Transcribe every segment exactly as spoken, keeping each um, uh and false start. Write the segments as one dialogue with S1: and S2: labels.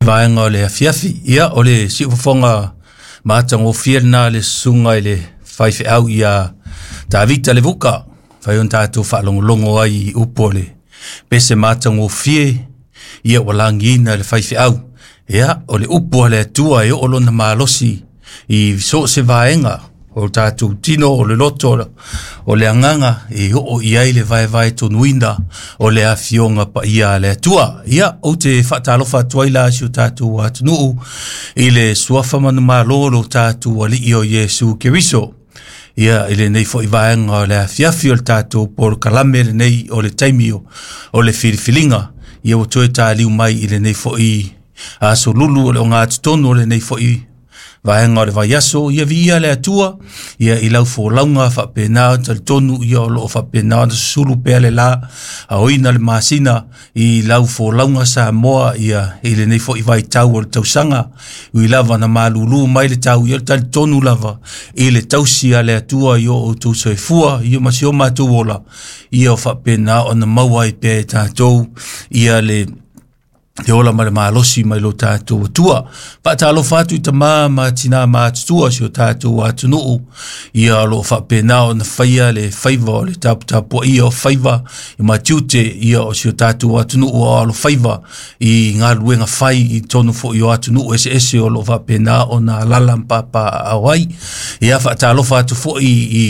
S1: vaenga o le afiafi ia o le siufafonga matangofia na le sunga i le faifeau ia tavita le vuka fai on tātou whaalongolongo ai i upo le pese matangofia ia walangina le faifeau ia o le upo le atua e o lona malosi i so se vaenga o tātou tino o le loto o le anganga e o iai le vai vai tonuina o le afionga pa ia le atua ia o te whaatalofa tuaila si o tātou atunuu i le suafa manu malolo tātou ali i o Yesu Keriso ia i le nei fo i vaenga o le afiafi o le tātou por kalame le nei o le taimio o le filifilinga ia o toe tāliu mai i le nei fo i aso lulu o le o ngā tutonu o le nei fo i vaenga o le vaiaso, ia vi ia le atua, ia i lau fōlaunga whapena, tal tonu ia o loo whapena, na sulu pēa le la, a oina le masina, i lau fōlaunga sa moa, ia i le neifo i vai tau o le tausanga, i lava na malulu mai le tau, ia tal tonu lava, i le tausi a le atua, ia o tau soifua, ia masi o mātou ola, ia o whapena, o na maua i pēa tātou, ia le te ola ma le malosi mai lo tātou atua. Whaatalo whātu i ta mā ma tina mā tutua si o tātou atunuu. Ia lo whapena o na whaia le whaiva o le tāputapua ia o whaiva i ma tiute ia o si o tātou atunuu o alo whaiva i ngā luenga whai i tonu fo i o atunuu ese ese o lo whapena o na lalampapa awai. Ia whaatalo whātu fo i i,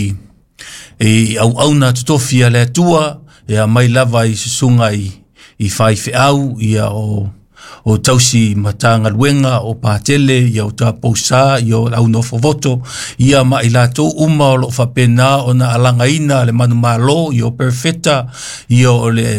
S1: i au au na tutofia le atua ia mai lava i susunga i i fai feau ia o o tausi matanga luenga o patele ia o taposa ia o au no voto ia ma ilato uma o lo fapena ona alanga ina le manu malo ia o perfecta ia o le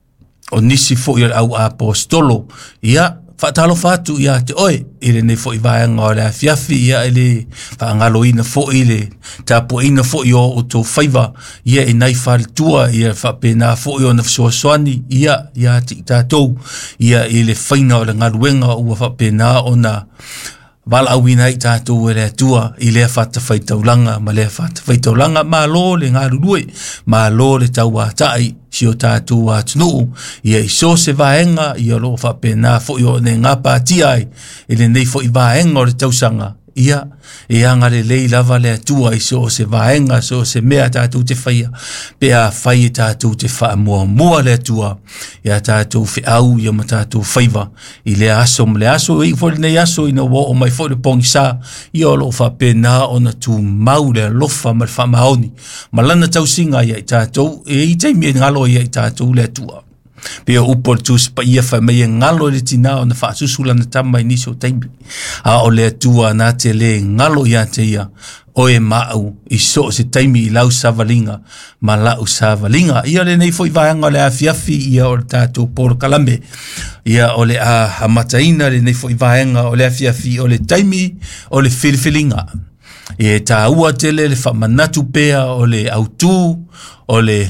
S1: o nisi fo ia au apostolo ia fatalo fatu ia te oi ile ne fo i vaenga o le afiafi ia ile whaangalo ina fo ile tapo ina fo i o to whaiva ia i nei whalitua ia whapena fo i o na fsoaswani ia ia ti tātou ia ile whaina o le ngaruenga ua whapena o na wala awina i tātou e le atua i lea whata whaitaulanga ma lea whata whaitaulanga ma lo le ngā rurue ma lo le tau atai si o tātou atunuu ia i so se vaenga i o lo whapena fo i o ne ngā pātiai i le nei fo i vaenga o le tausanga ia e anga le lei lava le atua i so se vaenga so se mea tātou te whaia pea whai tātou te wha mua mua le atua ia tātou whi au ia ma tātou whaiva i le aso ma le aso i fo le nei aso i na wo o mai fo le pongi sa i o lo wha pena o na tu mau le lofa ma le wha maoni ma lana tau singa ia i tātou e i teimi e ngalo ia i tātou le atua pea upo le tūs pa ia whai mai ngalo le tina o na wha susula na tama i niso taimi a o le atua na te le ngalo ia te ia o e mau i so se taimi i lau savalinga ma lau savalinga ia le nei foi vaanga le afiafi ia o le tātou poro kalame ia o le a hamataina le nei foi vaanga o le afiafi o le taimi o le filifilinga e tā ua tele le whamanatu pea o le autu o le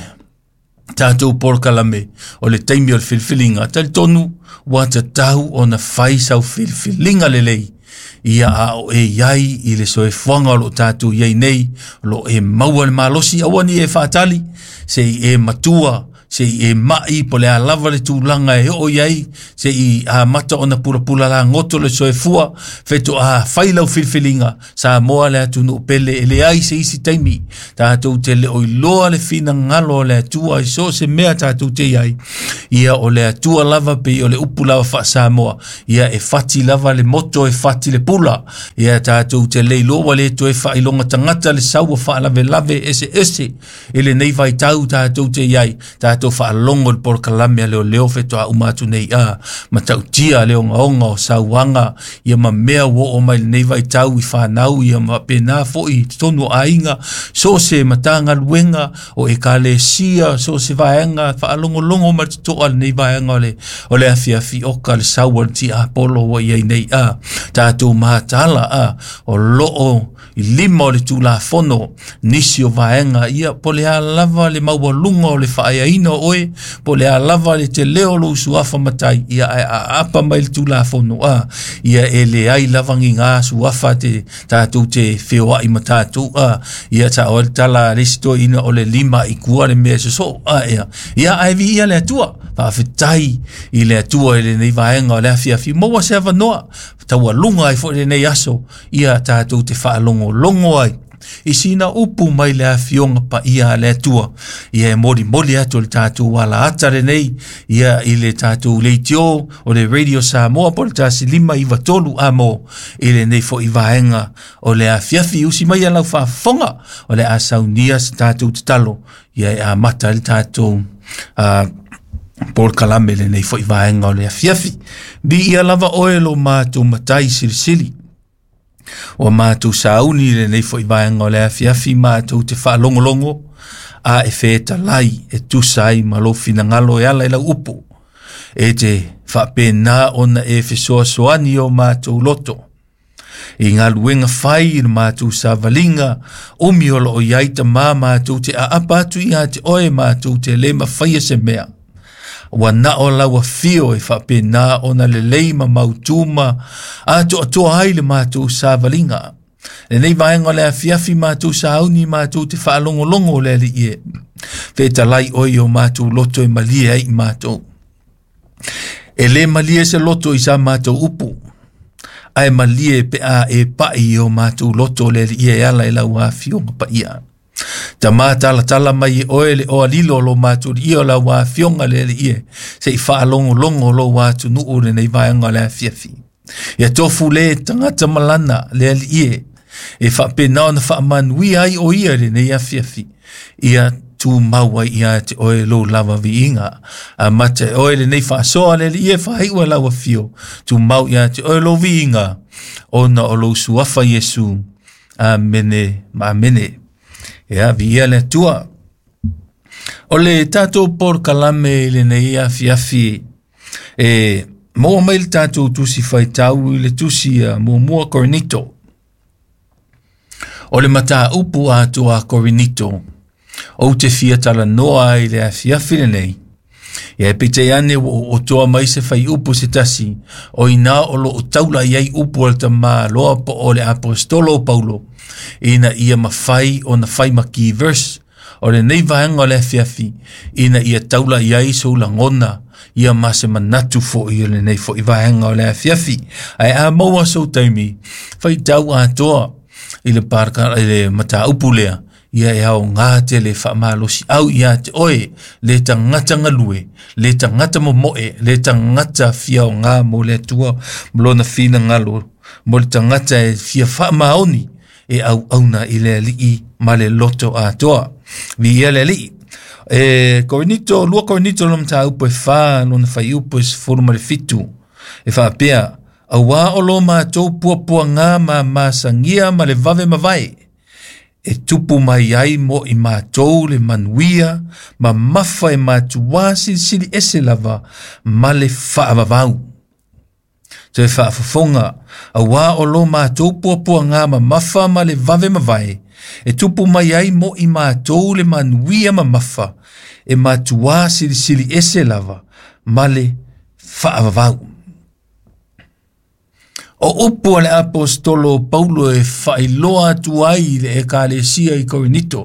S1: tātou porkalame o le taimi o le filfilinga tali tonu wata tau o na whai sau filfilinga le lei ia a o e iai i le soe whanga o lo tātou iai nei lo e maua le malosi awani e whaatali se e matua se e mai po le alava le tūlanga e o iai se i a mata o na pura pula la ngoto le soe fua feto a whailau filfilinga sa moa le atunu pele e le ai se isi taimi tātou te le o iloa le fina ngalo le atua i so se mea tātou te iai ia o le atua lava pe o le upu lava wha sa moa ia e fati lava le moto e fati le pula ia tātou te le iloa le to e wha ilonga tangata le saua wha lave lave ese ese e le nei vai tau tātou te iai tātou wha alongo le porkalame leo leo feto a umatu nei a ma tau tia leo ngaonga o sauanga ia ma mea wo o mai nei vai tau i whanau ia ma pena fo i tonu a inga so se matanga luenga o e kale sia so se vaenga wha alongo longo ma toa nei vaenga le o le afia fi oka le saua ti a polo wa iei nei a tātou mahatala a o loo i lima o le tūla fono nisi o vaenga ia po le a lava le maua lunga o le whaia ina oe po le a lava le te leo lo suafa matai ia a apa mai le tūla fono a ia e le ai lavangi ngā suafa te tātou te whioa i matātou a ia ta o le tala resto ina o le lima i kua le mea so a ia ia ai vi ia le atua whaafetai i le atua i le nei vaenga o le afiafi. Maua se awa noa, taua lunga ai fo le nei aso, ia tātou te whaalongo longo ai. I sina upu mai le afionga pa ia le atua. Ia e mori mori atu le tātou wala atare nei, ia i le tātou leitio o le Radio Samoa po le tāsi lima i watolu amo i le nei fo i vaenga o le afiafi usi mai alau whaafonga o le asaunia sa tātou te talo. Ia e a mata le tātou uh, Paul Kalame le nei fo i vaenga o le afiafi. Bi ia lava oelo mātou matai sili sili. O mātou sauni le nei fo i vaenga o le afiafi mātou te whaalongolongo a e wheta lai e tusai malofi na ngalo e ala e la upo. E te whapena ona e whesoa soani o mātou loto. I ngā luenga whai i mātou sa valinga o miolo o iaita mā mātou te aapatu i a te oe mātou te lema whaia se mea. Wa na o lawa fio e whapena ona le leima mautuma a to atoa hai le mātou sa valinga. Le nei vaenga le afiafi mātou sa auni mātou te whaalongolongo le li e. Wheta lai oi o mātou loto e malia i mātou. E le malia se loto i sa mātou upu. Ai malie pe a e pai o mātou loto le li e ala e lau a fio pa ia. Ta mātala tala mai oe le o alilo lo mātou i o la wā fionga le le ie, se i whaalongo longo lo wātu nuu le nei vaenga le afiafi. Ia tofu le tangata malana le le ie, e whapena ona whaamanui ai o ia le nei afiafi, ia tu maua ia te oe lo lava vi inga, a mate oe le nei whaasoa le le ie whaiua lawa fio, tu mau ia te oe lo vi inga, ona o lo suafa Yesu, amene, ma amene. Ia via le tua. O le tātou por kalame le nei afiafi e mo mai le tātou tusi whaitau i le tusi a mo mua Korinito. O le mata upu atu a Korinito o te fia tala noa i le afiafi le nei. Ia e pite ane o, o toa mai se whai upu se tasi o ina o lo o taula iai upu al ta maa loa po o le apostolo Paulo. Ina ia mawhai o na whai maki verse o le nei vaenga o le afiafi ina ia taula iai so la ngona ia mase manatu fo i le nei fo i vaenga o le afiafi ai a maua so taimi whai tau a toa i le parka i le mata upulea ia e au ngā te le whaamalosi au ia te oe le tangata ngalue le tangata momoe le tangata fia o ngā mo le tua mlona fina ngalo mo le tangata e fia whaamaoni e au auna i le li ma le loto a toa. Vi ia le li. E Korinito, lua Korinito lom ta upo e wha, lona whai upo e sifuru ma le fitu. E wha pia, a wā o lo ma tau pua pua ngā ma ma sangia ma le vave ma vai. E tupu mai ai mo i ma tau le manuia, ma mafa e ma tuwasi sili ese lava, ma le wha avavau. Te whaafafonga, a wā o lo mātou puapua ngā ma mafa ma le vave ma vai, e tupu mai ai mo i mātou le manuia ma mafa, e mātua sili sili ese lava, ma le whaavavau. O upu ale apostolo Paulo e whailoa tuai le e kālesia i Korinito.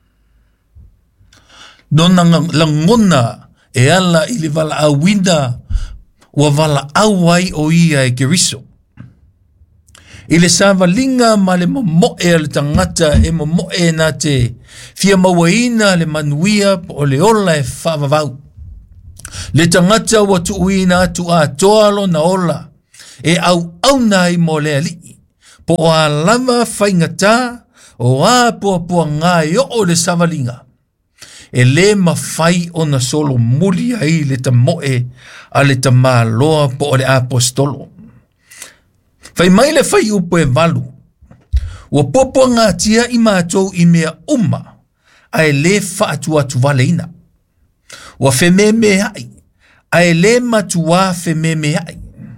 S1: Nona langona e ala i le vala awina ua wala awai o ia e Keriso. I le savalinga ma le momoe le tangata e momoe na te fia mawaina le manuia o le ola e whavavau. Le tangata wa tuuina atu a toalo na ola e au au nai mo le ali. Po o a lava whaingata o a pua pua ngā i o le savalinga. E le mawhai o na solo muli ai le ta moe a le ta maa loa po o le apostolo. Whai mai le whai upo e valu. Ua popo ngā tia i mātou i mea uma a e le whaatu atu waleina. Ua wheme me hai a e le matua wheme me hai.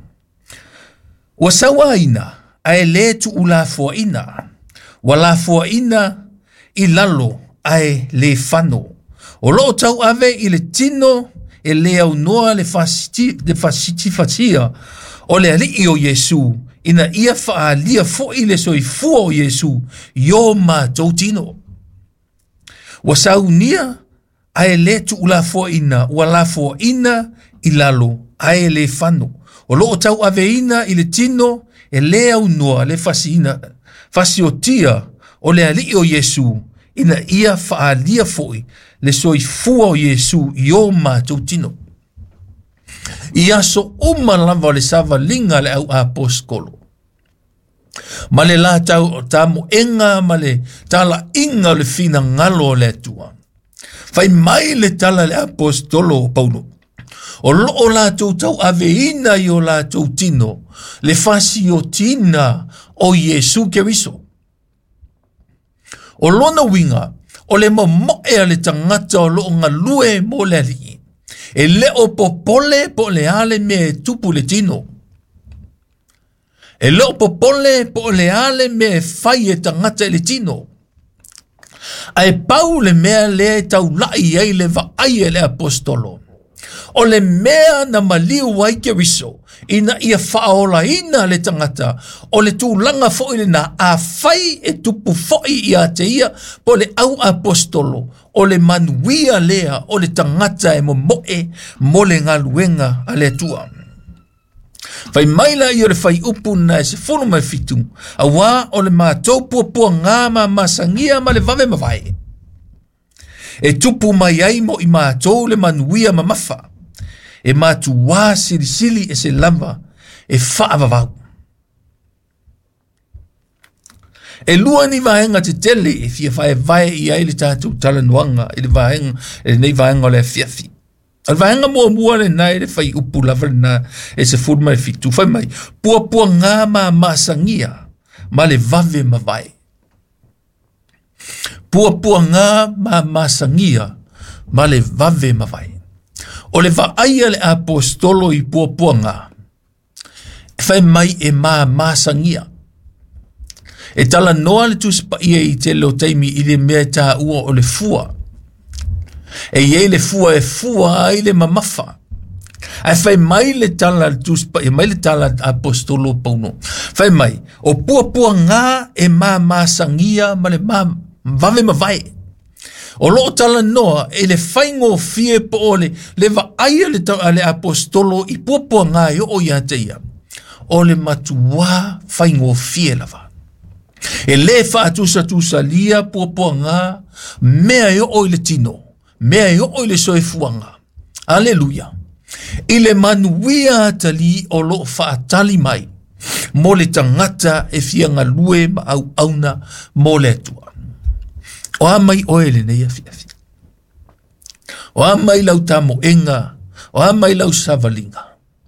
S1: Ua sawa ina a e le tu ula fua ina. Ua la fua ina i lalo a e le whano. O loo tau ave i le tino e le au noa le fasiti fatia o le alii o Yesu ina ia faa lia fo i le soi fua o Yesu yo ma tau tino. Wa saunia Ae le tu ula fo ina, ua la fo ina i lalo, ae le fano. O loo tau aveina i le tino, e le au noa le fasina, fasiotia o le ali o Yesu, ina ia faalia foi, le soifua o Yesu i o mātou tino. Ia so uma lava le sava linga le au apostolo. Ma le la tau tamu enga ma le tala inga le fina ngalo le tua. Fai mai le tala le apostolo Paulo. O loo la tau tau aveina i o la tau tino, le fasi o tina o Yesu Keriso. O lona winga, o le mo e le tangata o loo ngalue mo le ali. E le o popole po le ale me tupu le tino. E le o popole po le ale me fai e tangata le tino. Ai pau le mea le tau lai ei le va ai e le apostolo. O le mea na maliu wai Keriso, ina ia faola ina le tangata, o le tūlanga fo ile na a fai e tupu fo i a te ia, po le au apostolo, o le manuia lea, o le tangata e mo moe, mo le ngaluenga a le tua. Fai maila i o le fai upu na e se funu mai fitu, a wā o le mātou pua ngā ma masangia ma le vave mawai. E tupu mai ai mo i mātou le manuia ma mafa. E mātu wā sili sili e se lava e whaavavau. E lua ni vaenga te tele e fia whae vai i ai le tātou talanuanga e le vaenga e nei vaenga o le fiafi. Al vaenga mua mua le nai le whai upu lava le na e se furma e fitu. Whai mai, pua pua ngā ma masangia ma le vave ma vai. Pua pua ngā ma masangia ma le vave ma vai. O le vaaia le apostolo i pua pua ngā. E whai mai e ma masangia. E tala noa le tuspa ia i te lo teimi i le mea tā ua o le fua. E ie le fua e fua ai le mamafa. E whai mai le tala le tuspa, e mai le tala apostolo pauno. Whai mai, o pua pua ngā e ma masangia ma le ma vave ma vai. O loo tala noa e le whaingo fie po o le le va aia le, le apostolo i pua pua ngā i o ia te ia. O le matua whaingo fie lava. E le whaatusa tusa lia pua pua ngā mea i o i le tino. Mea i o i le soefuanga. Aleluia. I le manuia tali o loo whaatali mai. Mo le tangata e fianga lue ma au auna mo le atua. O amai oele nei afi afi. O amai lau tamo enga. O amai lau savalinga.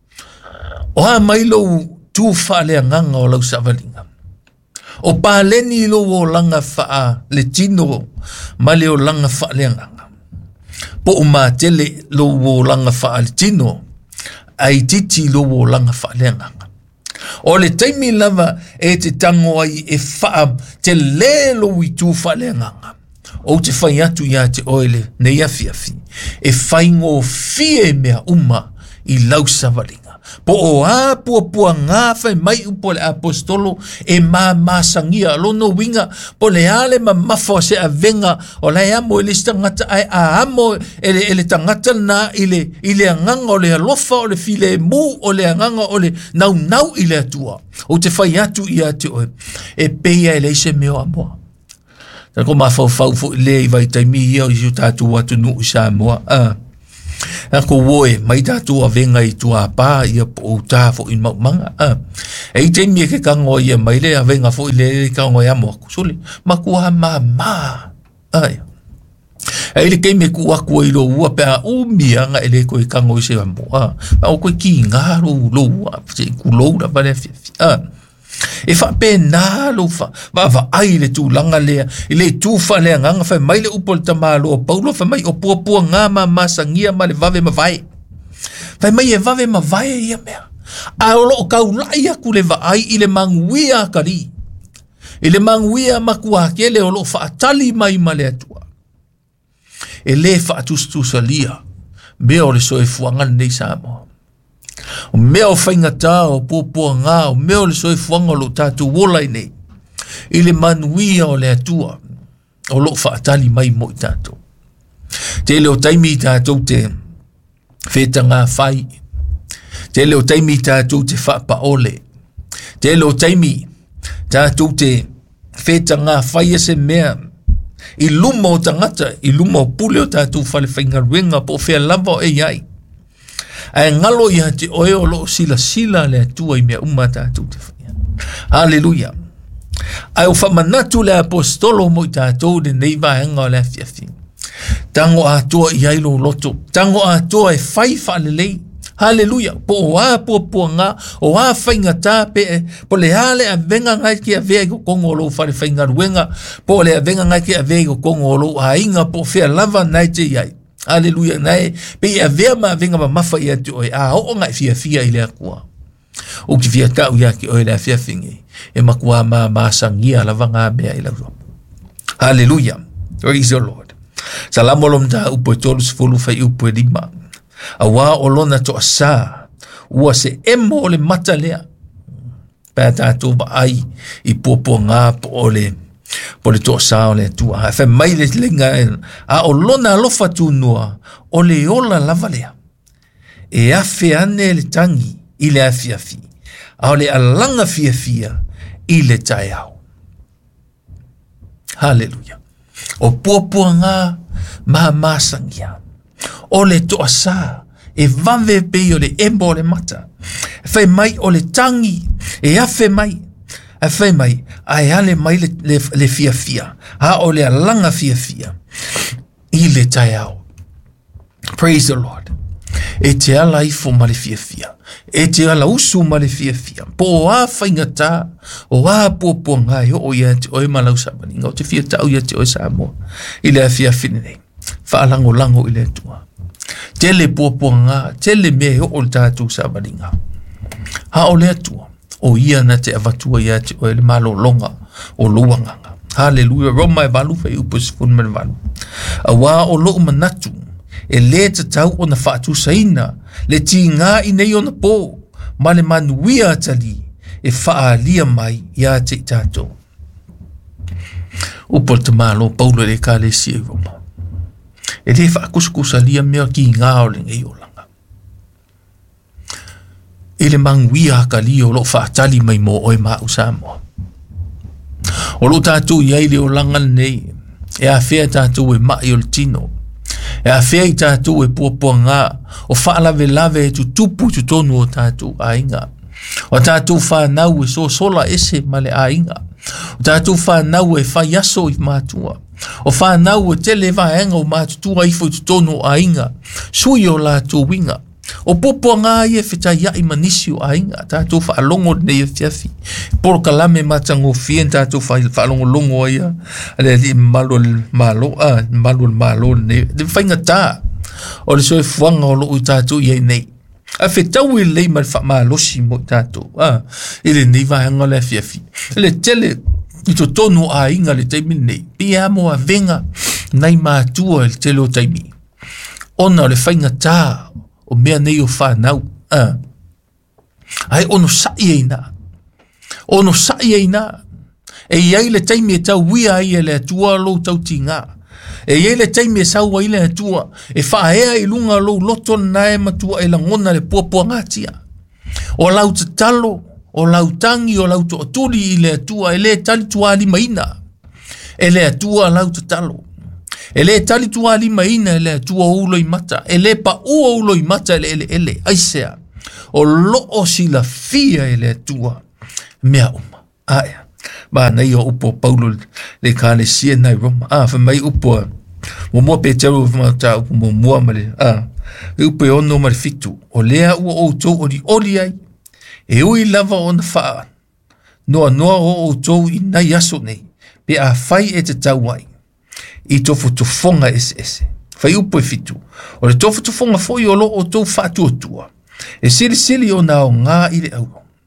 S1: O amai lau tu whaale nganga o lau savalinga. O pāleni lo o langa whaa le tino ma le o langa whaale nganga. Po o mātele lo o langa whaa le tino ai titi lo o langa whaale nganga. O le taimi lava e te tango ai e whaa te lelo i tu whaale nganga. O te whai atu ia te oele nei afi afi. E whaingo fie mea uma i lau savalinga. Po o a pua pua ngā whai mai upo le apostolo e mā māsangia lono winga po le ale ma mafo se a venga o le amo e le stangata ai a amo e le, e le tangata na i le, i le anganga o le alofa o le file mu o le anganga o le nau nau i le atua. O te whai atu ia te oe e peia e le se meo amoa. Ta ko mafau fau fo le i vai taimi ia o isu tātu watu nu sa moa. Ah. Ko woe mai tātu a venga i tua pā ia po tā fo in mau manga. Ah. E i taimi e ke kango ia mai le a venga fo i le kango ia moa kusuli. Ma kua ma ma. Ai. E le keime ku aku i lo ua pe a umianga e le koe kango i se a moa. Ma o koe ki ngaro lo ua. Se ku lo na vale fiafi. Ah. E fa pe na lo fa va va ai le tu langa le le tu fa le nganga fa mai le upol tamalo Paulo fa mai o pu pu nga ma masangia ma le vave ma vai fa mai e vave ma vai ia mea a lo ka ula ia ku le va ai ile manguia kali ile manguia makua ke le lo fa tali mai ma le tua e le fa tu tu salia be o le so e fuanga nei sa mo o meo whainga tā o pōpua ngā o meo le soi fuanga lo tātou wolai nei i le manuia o le atua o lo whaatali mai mo i tātou Te leo taimi tātou te whetanga whai. Te leo taimi tātou te whapaole. Te leo taimi tātou te whetanga whai ese mea. I luma o tangata, i luma o pule o tātou whale whaingaruenga po whea lava o e iai. Ai ngalo ia te oe o loo sila sila le atua i mea uma tātou te whaia. Hallelujah. Ai o whamanatu le apostolo mo i tātou le neiva hanga o le afiafi. Tango atua i ailo loto. Tango atua e whai whalelei. Hallelujah. Po o a po po nga, o a whainga tā pe e, po le hale a venga ngai ki a vea ko kongo lo whare whainga ruenga, po le a venga ngai ki a vea ko kongo lo a inga po whea lava nai te iai. Hallelujah. Nai, pe a vea ma venga ma mafa i atu oi, a o ngai fia fia i le akua. O ki fia tau ia ki oi le fia fingi, e makua ma maasangia lava ngā mea i lau. Hallelujah. Praise the Lord. Salamolom ta upo tolu sifulu fai upo e lima. Awa o lona to asa ua se emo o le mata lea pēr tātou ba ai i popo ngā po o le po le to asa o le tua a whai mai le lenga a o lona alofa tūnua o le ola lava lea e awhi ane le tangi i le awhiawhi a o le alanga fiafia i le tai au. Hallelujah. O popo ngā maha māsangia o le to asa, e vave pe o le embo o le mata. E whai mai o le tangi, e awhe mai. E whai mai, a e ale mai le, le, le fia fia. Ha o le alanga fia fia. I le tai au. Praise the Lord. E te ala ifo ma le fia fia. E te ala usu ma le fia fia. Po o a whainga tā, o a pōpō ngai o ia te oi malau sabaninga, o te fia tau ia te oi Samoa. I le fia finene. Whaalango lango i le tua. Tele pōponga, tele me o le tātou sabaringa. Ha o le atua, o ia na te avatua ia te o le malo longa o luanganga. Hallelujah, Roma e valu fai upos fun men valu. A wā o lo manatu, e le te tau o na whaatu saina, le ti ngā i nei o na pō, ma le manuia tali, e wha lia mai ia te tātou. Upo te malo, Paulo le ka le si e Roma. E le whaakuskusa lia mea ki ngā o le ngei o langa. E le manguia haka lia o lo whaatali mai mo oi maa Samoa. O lo tātou iai le o langa nei, e a whea tātou e mai o le tino. E a whea i tātou e puapua ngā, o whaalave lave e tu tupu tu tonu o tātou a inga. O tātou whanau e so sola ese ma le a inga. O tātou whanau e whaiaso i mātua. O whanau o tele vaenga o mātutua i fo tutono a inga. Sui o la tō winga. O popo ngā ia whita ia i manisi o a inga. Tātou whaalongo nei e fiafi. Poro kalame matango fien tātou whaalongo longo ia. Ale li malo malo. Ah, malo malo nei. De whainga tā. O le soe fuanga o lo u tātou iei nei. A whetau i lei ma whaamalosi mo tātou. Ah, ele nei vaenga le fiafi. Ele tele i to tonu a inga le taimi nei. Pia mo a venga nai mātua le tele o taimi. Ona le whainga tā o mea nei o whanau. Ah. Ai ono sai eina. Ono sai eina. E iai le taimi e tau wia ai e le atua lo tau ti ngā. E iai le taimi e sau ai le atua. E whaea i lunga lo loto nae matua e langona le puapua ngātia. O lau te talo. O lau tangi o lau to turi i le atua, e le tali tua lima ina. E le atua lau te talo. E le tali tua lima ina, e le atua ulo i mata. E le pa ua ulo i mata, ele ele ele, aisea. O loo sila fia e le atua. Mea uma. Aia. Ba nei o upo Paulo le kane sia nai Roma. Ah, fa mai upo. Mo mua pe teru ma ta upo mo mua male. Ah. Upo e ono male fitu. O lea ua o tau o di oli ai. E ui lava o na whaa. Noa noa o o tau i nai aso nei. Pe a whai e te tau ai. I tofu tofonga ese ese. Whai upo e fitu. O le tofu tofonga foi o lo o tau whaatua tua. E sili sili o nao ngā i le au.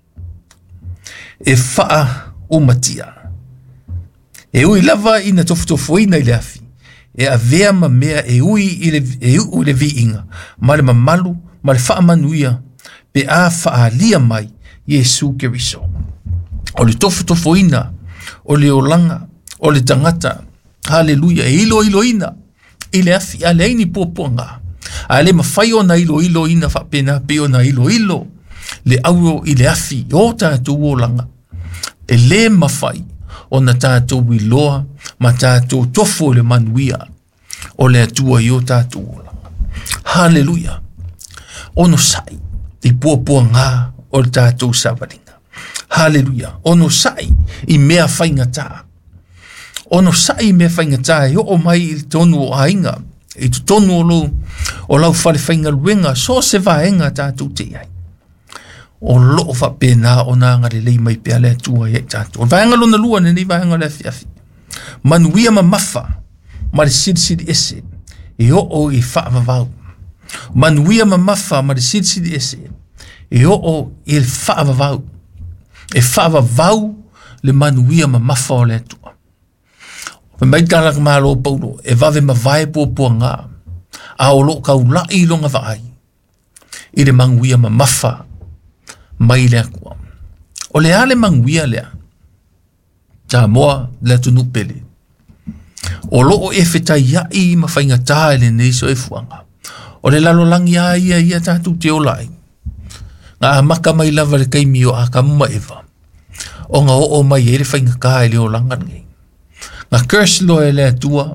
S1: E whaa o matia. E ui lava i na tofu tofu i nai le afi. E a vea ma mea e ui i le, e ui le vi inga. Ma le mamalu, ma le whaa manuia. Pe a whaa lia mai Yesu Keriso. O le tofu tofu ina. O le olanga. O le tangata. Hallelujah. E ilo ilo ina. i le afi a le aini puapuanga. A le mawhai o na ilo ilo ina whapena pe o na ilo ilo. Le auro i le afi o tātou o langa. E le mawhai o na tātou i loa ma tātou tofo le manuia o le atua i o tātou o langa. Hallelujah. Ono sai i puapuanga o le tātou savalinga. Hallelujah. Ono sai i mea whainga tā. Ono sai me whainga tā e o mai i tonu o ainga. I tu tonu o lo o lau whare whainga luenga so se vaenga tātou te ai. O loo wha pēnā o nā ngare lei mai pēa lea tua i tātou. O vaenga lona lua ne nei vaenga lea fiafi. Manuia ma mafa ma le siri siri ese e o o i whaava vau. Manuia ma mafa ma le siri siri ese e o o i le whaava vau. E whaava vau le manuia ma mafa o lea tua. Pe mai tālaka mālo paulo, e vave ma vai pua pua ngā, a o lo kau la i longa vai, i le manguia ma mafa, mai lea kua. O le ale manguia lea, tā moa lea tunu pele. O lo o e whetai ai ma whainga tā e le neiso e fuanga. O le lalo langi a ia ia tātou te olai. Ngā maka mai lava le kaimi o a kamuma eva. O ngā o o mai e le whainga kā e le o langan ngai. Nga curse lo e lea tua,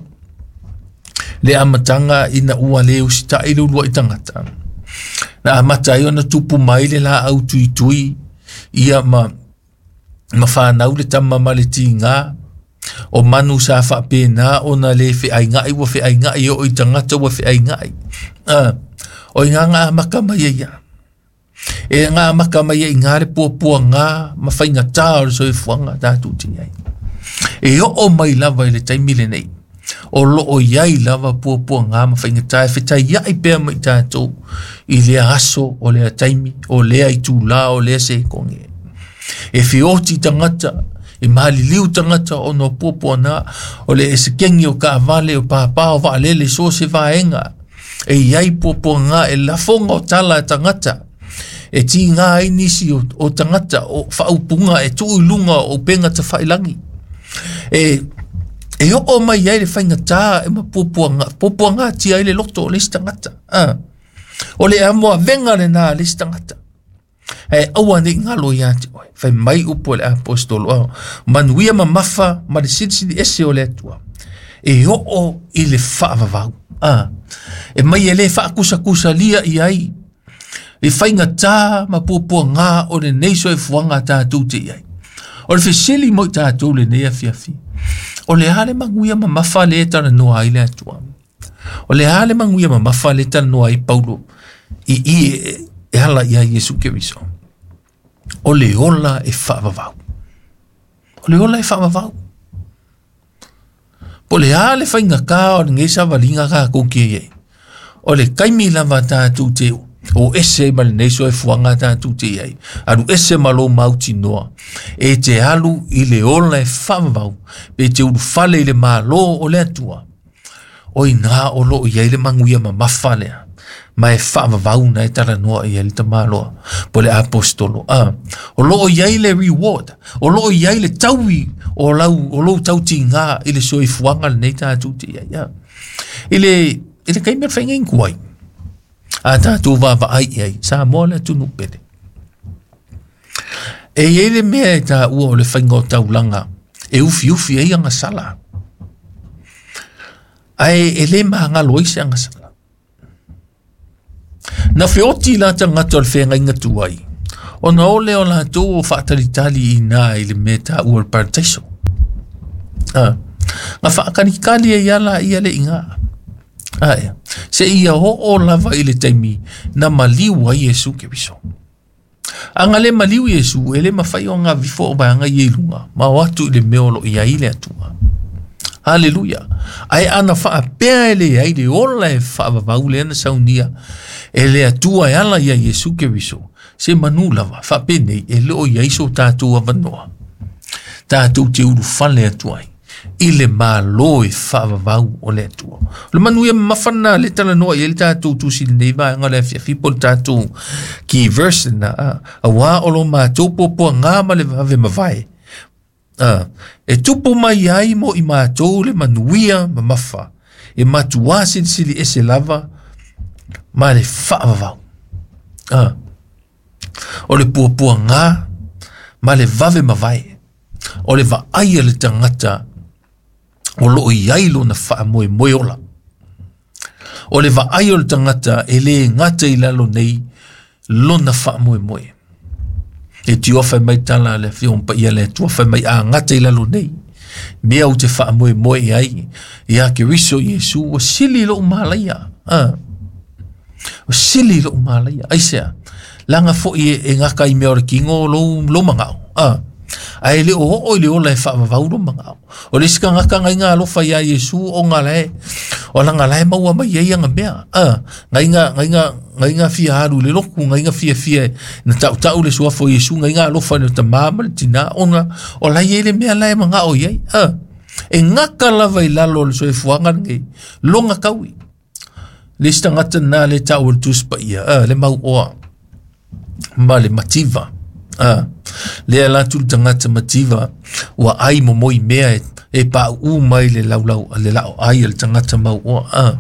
S1: le amatanga ina ua leo sita i lulua i tangata. Na amatai o na tupu mai le la au tui tui, ia ma, ma whanau le tama ma le ti ngā, o manu sa wha pēnā o na le whi ai ngai wa whi ai ngai o i tangata wa whi ai ngai. Uh, o i ngā ngā makamai e ia. E ngā makamai e ngā re pua pua ngā, ma whainga tā o so i fuanga tātou ti ai. E o o mai lava i le taimile nei. O lo o iai lava pua pua ngā ma whainga tae whetai iai pēr mai tātou i lea aso o lea taimi, o lea i tū la o lea se konge. E whioti tangata, e mahali liu tangata o no pua pua ngā, o le e se kengi o ka avale o pāpā o wa lele so se vaenga. E iai pua pua ngā e lafonga o tala tangata. E ti ngā ai nisi o, o tangata o whaupunga e tū ilunga o penga ta whailangi. E e o o mai ai le whainga tā e ma pupuanga pupuanga ti ai le loto o le stangata ah. O le amoa venga le nā le stangata e aua ni ngalo i ati oi whai mai upo le apostolo oh. Manuia ma mafa ma le sidi ese o le atua e o o i le whaavavau ah. E mai e le whaakusa kusa lia i ai le whainga tā ma pupuanga o le neiso e fuanga tā tūte i ai. O le whisili mo i tātou le nea fiafi. O le hale manguia ma mafa le tana noa i le atua. O le hale manguia ma mafa le tana noa i Paulo. I i e, e hala i a Jesu Keriso. O le ola e whaavavau. O le ola e whaavavau. Po le hale whainga kā o le ngesa walinga kā koukie e. O le kaimi lava tātou teo. O ese ma le neiso e fuanga tātou te iai. Aru ese malo mauti noa. E te alu i le ola e whamavau. Pe te uru fale i le malo o le atua. O i ngā o lo i le manguia ma mawhalea. Ma e whamavau na e tala noa i le tamaloa. Po le apostolo. Ah. O lo i le reward. O lo i le taui. O lau o lo tauti ngā i le so i fuanga le nei tātou te iai. Ah. I le, i le kaimea whainga inkuai. A tātou wā wa ai ai, sa moa le tunu pere. E ei le mea e tā ua o le whainga o taulanga, e ufi ufi ei anga sala. Ai e le maa ngā loise anga sala. Na whioti la ta ngata o le whenga inga tuai, o na ole o la tō o whaataritali i nā i le mea tā ua le paradaiso. Ah. Nga whaakanikali e iala i ale inga. Aia, se ia ho o lava i le taimi na maliu a Jesu Keriso. Anga le maliu Jesu, e le mawhai o ngā vifo o baianga i elunga, ma watu i le meolo i aile atua. Halleluja. Ai ana wha pēa e le ai le ola e wha wavau le ana saunia, e le atua e ala i a Jesu Keriso, se manu lava, wha pēnei, e leo i aiso tātou avanoa. Tātou te uru whale atuai. I le malo e whaavavau o le atua. Le manu ia mawhana le tala noa i le tātou tūsi le nei vai ngā le whiafipo le tātou ki verse na a wā o lo mātou popoa ngā ma le vave mawai. E tupo mai ai mo i mātou le manuia ma mawha
S2: e matua sili sili e se lava ma le whaavavau. Ah. O le pua pua ngā ma le vave mawai. O le va aia le tangata o loo iailo na wha moe moe ola. O le va aia le tangata e le ngata i lalo nei lo na wha moe moe. E ti ofa mai tala le whiompa ia le tu ofa mai a ngata i lalo nei. Mea u te wha moe moe ai. Ia ke riso Yesu o sili lo umalaia. Ah. O sili lo umalaia. Aisea. Langa fo i e ngaka i mea ore kingo lo, lo mangau. Ah. Ai le o o le o le fa va lo mangau. O le sika ngaka ngai nga lo fa ia Yesu o ngale. O la ngale mau ma ia nga mea. Ah. Ngai nga ngai nga ngai nga fia haru le loku ngai nga fia fia na tau tau le sua fo Yesu ngai nga lo fa no ta mama le tina ona o la ia le mea la mangau ia. Ah. E ngaka lava i lalo le so e fuanga ngai. Lo ngakawi. Le sta ngata na le tau le tuspa ia. Ah, le mau oa. Ma le mativa. Ah. Le ala tu tangata mativa wa ai mo moi mea e, e pa u mai le lau lau le lau ai le tangata mau o ah.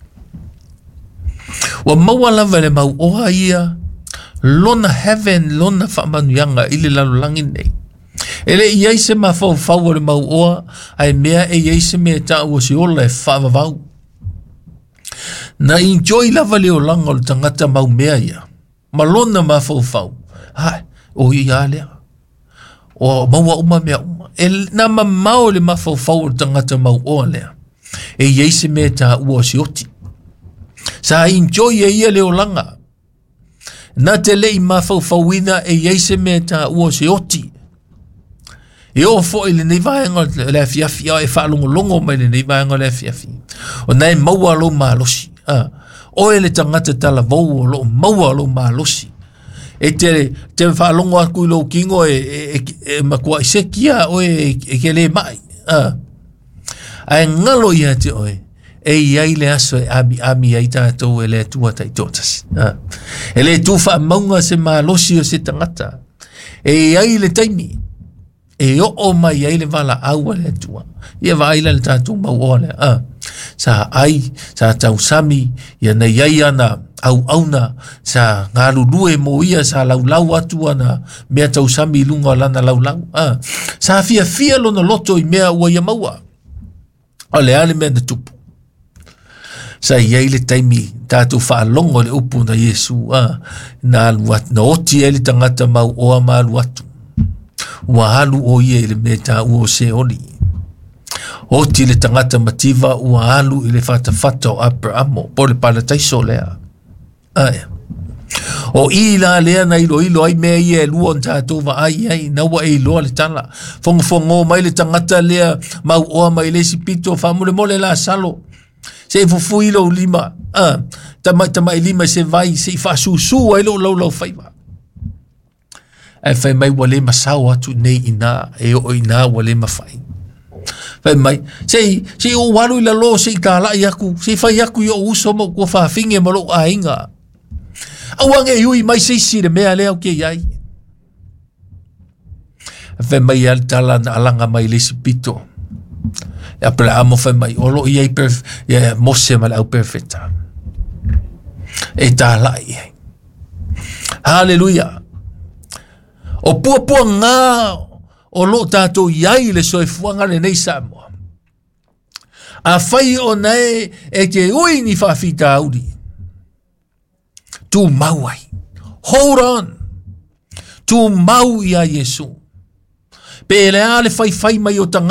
S2: Wa maua lava le mau o ia lona heaven lona whamanuanga i le lau langi nei. Ele i eise ma fau fau le mau o ai mea e eise mea ta ua si ola e whavavau. Na enjoy lava le o langa le tangata mau mea ia. Ma lona ma fau fau. Hai. O ia lea. O maua uma mea uma. E na ma mao le mafau fau tangata mau o lea. E yeise me ta ua si oti. Sa enjoy e ia leo langa. Na te lei mafau fau ina e yeise me ta ua si oti. E o fo ile nei vaenga le fiafi e fa longo longo mai le nei vaenga le fiafi. O nei maua lo malosi. Ah. O ele tangata tala vau lo maua lo malosi. E te te whalongo aku i lo kingo e, e, e, e makua i sekia o e, e ke le mai. Ah. Ai ngalo ia te oe. E iai le aso e ami ami ai tātou e le tua tai tōtas. Ah. E le tu wha maunga se maa losi o se tangata. E iai le taimi. E o o mai iai le wala aua le tua. Ia wa aila le tātou mau o le. Ah. Sa ai, sa tau sami, ia na iai ana au auna, sa ngā lulue mo ia sa lau lau atu ana, mea tau sami lunga lana lau lau. Ah. Sa fia fia lona loto i mea ua ia maua. O le ale mea na tupu. Sa iai le taimi, tātou whaalongo le upu na Yesu, ah. Na aluat, na oti e le tangata mau oa ma aluatu. Ua halu o ia le mea tā ua se oli. Oti le tangata mativa ua alu i le fata fata o Abramo, po le pala taiso lea. Aia. O i la lea na ilo ilo ai mea ia e lua tātou wa ai ai, na ua e iloa le tala. Fongo fongo mai le tangata lea, mau oa mai le si pito, whamule mole la salo. Se e fufu ilo lima, ah, tamai tamai lima se vai, se i whasusu a ilo lau lau whaiwa. E whai mai wale masau atu nei ina, e o ina wale mawhai. Whai mai, se se o waru ila lo, se i tāla i aku, se i whai aku i o uso mo kua whawhinge mo lo a inga. Awang e hui mai se sire mea lea o ke iai. Whai mai al tala na alanga mai le si pito. E apela amo whai mai, o lo iai perf, ia mose ma le au perfecta. E tāla i ai. Hallelujah. O pua pua ngā o lo tātou iai le soe fuanga le nei Samoa. A whai o nei e te ui ni whawhita auri. Tu mau ai. Hold on. Tu mau ia Yesu. Pe le ale whai whai mai o tanga